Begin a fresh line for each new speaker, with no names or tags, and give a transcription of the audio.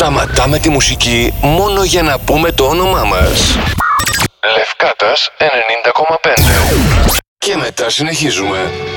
Σταματάμε τη μουσική μόνο για να πούμε το όνομά μας. Λευκάτας 90,5. Και μετά συνεχίζουμε.